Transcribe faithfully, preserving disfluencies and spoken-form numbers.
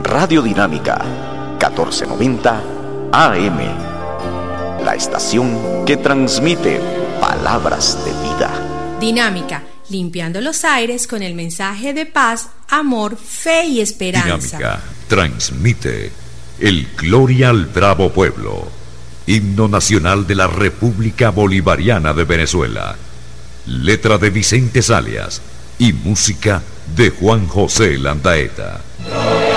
Radio Dinámica, catorce noventa A M. La estación que transmite palabras de vida. Dinámica, limpiando los aires con el mensaje de paz, amor, fe y esperanza. Dinámica transmite el Gloria al Bravo Pueblo, himno nacional de la República Bolivariana de Venezuela. Letra de Vicente Salias y música de Juan José Landaeta.